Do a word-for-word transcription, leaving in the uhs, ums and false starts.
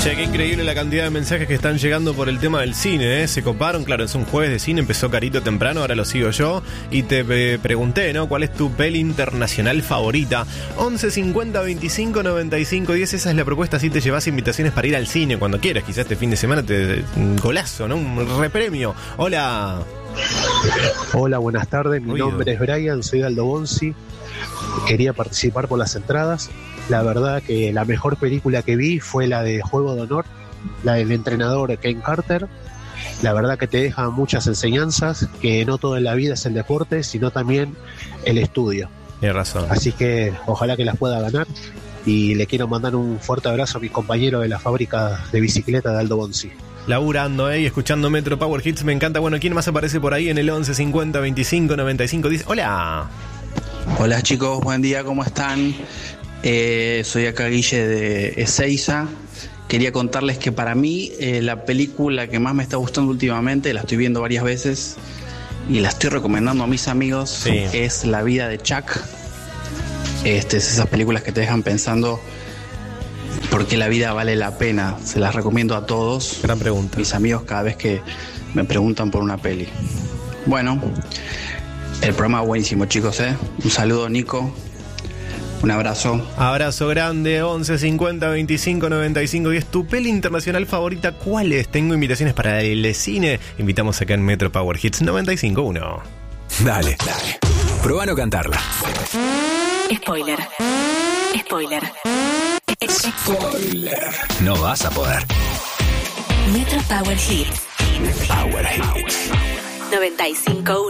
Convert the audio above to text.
Che, qué increíble la cantidad de mensajes que están llegando por el tema del cine, ¿eh? Se coparon, claro, es un jueves de cine, empezó Carito temprano, ahora lo sigo yo. Y te eh, pregunté, ¿no? ¿Cuál es tu peli internacional favorita? once cincuenta veinticinco noventa y cinco diez, esa es la propuesta, así te llevas invitaciones para ir al cine cuando quieras. Quizás este fin de semana te un golazo, ¿no? Un repremio. Hola. Hola, buenas tardes, mi Ruido. nombre es Brian, soy Aldo Bonzi. Quería participar por las entradas. La verdad que la mejor película que vi fue la de Juego de Honor, la del entrenador Ken Carter. La verdad que te deja muchas enseñanzas, que no todo en la vida es el deporte, sino también el estudio. Tienes razón. Así que ojalá que las pueda ganar. Y le quiero mandar un fuerte abrazo a mi compañero de la fábrica de bicicleta de Aldo Bonzi. Laburando, ¿eh? Y escuchando Metro Power Hits, me encanta. Bueno, ¿quién más aparece por ahí en el once cincuenta veinticinco noventa y cinco diez? Hola. Hola chicos, buen día, ¿cómo están? Eh, soy acá Guille de Ezeiza. Quería contarles que para mí eh, la película que más me está gustando últimamente, la estoy viendo varias veces y la estoy recomendando a mis amigos, sí. Es La vida de Chuck. Este, es esas películas que te dejan pensando por qué la vida vale la pena. Se las recomiendo a todos. Gran pregunta. Mis amigos cada vez que me preguntan por una peli. Bueno, el programa buenísimo, chicos, ¿eh? Un saludo, Nico. Un abrazo. Abrazo grande, once cincuenta veinticinco noventa y cinco diez. ¿Tu peli internacional favorita cuál es? Tengo invitaciones para el cine. Invitamos acá en Metro Power Hits noventa y cinco punto uno. Dale, dale. Probá no cantarla. Spoiler. Spoiler. Spoiler. No vas a poder. Metro Power Hits Power Hits. noventa y cinco punto uno.